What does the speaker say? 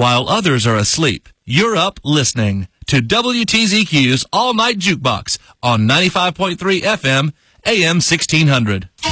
while others are asleep. You're up listening to WTZQ's All Night Jukebox on 95.3 FM, AM 1600.